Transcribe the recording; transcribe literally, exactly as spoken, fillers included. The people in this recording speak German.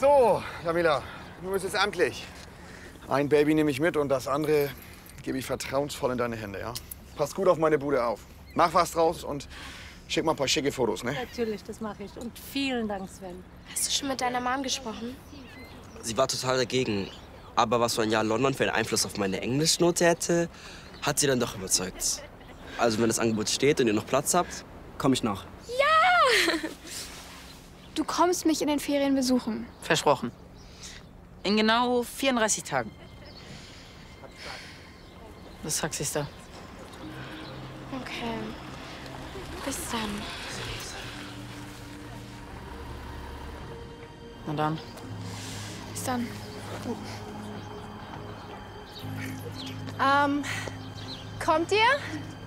So, Jamila, nun ist es amtlich. Ein Baby nehme ich mit und das andere gebe ich vertrauensvoll in deine Hände, ja? Pass gut auf meine Bude auf. Mach was draus und schick mal ein paar schicke Fotos, ne? Natürlich, das mache ich. Und vielen Dank, Sven. Hast du schon mit deiner Mom gesprochen? Sie war total dagegen. Aber was so ein Jahr London für einen Einfluss auf meine Englischnote hätte, hat sie dann doch überzeugt. Also wenn das Angebot steht und ihr noch Platz habt, komme ich nach. Ja! Du kommst mich in den Ferien besuchen. Versprochen. In genau vierunddreißig Tagen. Das Taxi ist da. Okay. Bis dann. Na dann. Bis dann. Ähm, kommt ihr?